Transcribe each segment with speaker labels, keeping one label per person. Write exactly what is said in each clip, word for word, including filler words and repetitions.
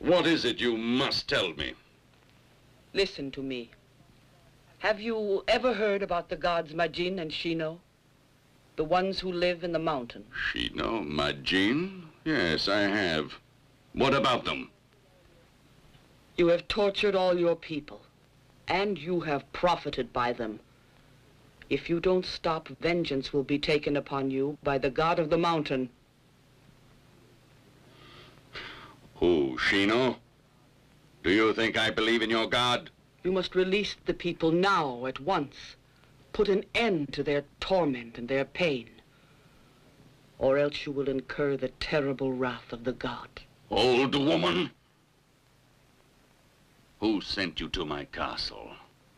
Speaker 1: What is it you must tell me?
Speaker 2: Listen to me. Have you ever heard about the gods Majin and Shino? The ones who live in the mountain.
Speaker 1: Shino, Majin? Yes, I have. What about them?
Speaker 2: You have tortured all your people, and you have profited by them. If you don't stop, vengeance will be taken upon you by the god of the mountain.
Speaker 1: Who, Shino? Do you think I believe in your god?
Speaker 2: You must release the people now, at once. Put an end to their torment and their pain. Or else you will incur the terrible wrath of the god.
Speaker 1: Old woman! Who sent you to my castle?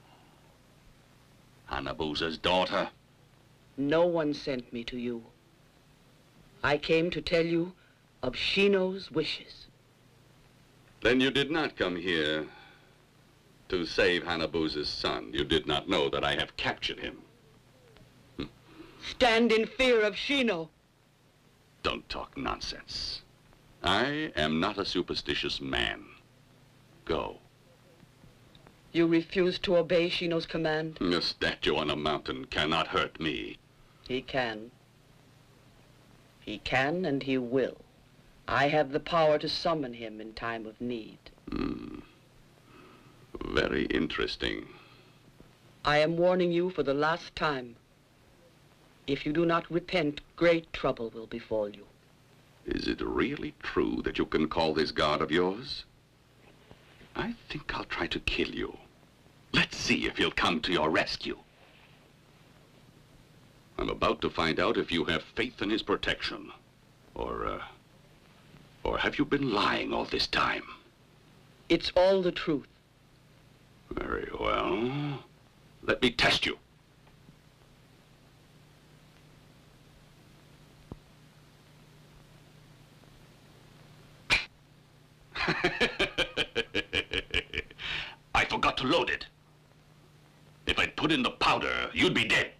Speaker 1: Hanabusa's daughter?
Speaker 2: No one sent me to you. I came to tell you of Shino's wishes.
Speaker 1: Then you did not come here to save Hanabusa's son. You did not know that I have captured him. Hm.
Speaker 2: Stand in fear of Shino.
Speaker 1: Don't talk nonsense. I am not a superstitious man. Go.
Speaker 2: You refuse to obey Shino's command?
Speaker 1: A statue on a mountain cannot hurt me.
Speaker 2: He can. He can and he will. I have the power to summon him in time of need.
Speaker 1: Hmm. Very interesting.
Speaker 2: I am warning you for the last time. If you do not repent, great trouble will befall you.
Speaker 1: Is it really true that you can call this god of yours? I think I'll try to kill you. Let's see if he'll come to your rescue. I'm about to find out if you have faith in his protection. Or, uh, or have you been lying all this time?
Speaker 2: It's all the truth.
Speaker 1: Very well. Let me test you. I forgot to load it. If I'd put in the powder, you'd be dead.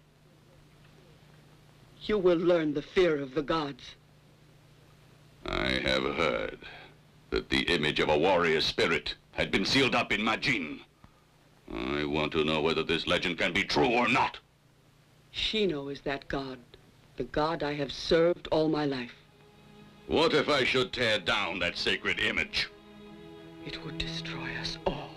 Speaker 2: You will learn the fear of the gods.
Speaker 1: I have heard that the image of a warrior spirit had been sealed up in Majin. I want to know whether this legend can be true or not.
Speaker 2: Shino is that god, the god I have served all my life.
Speaker 1: What if I should tear down that sacred image?
Speaker 2: It would destroy us all.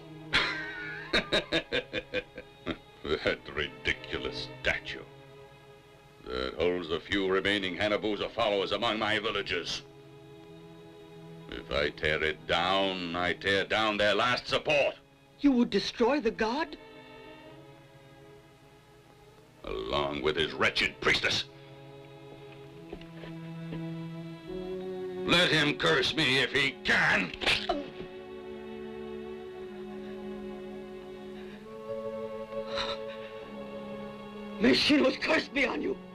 Speaker 1: That ridiculous statue that holds the few remaining Hanabusa followers among my villagers. If I tear it down, I tear down their last support.
Speaker 2: You would destroy the god?
Speaker 1: Along with his wretched priestess. Let him curse me if he can.
Speaker 2: May Shino curse be on you.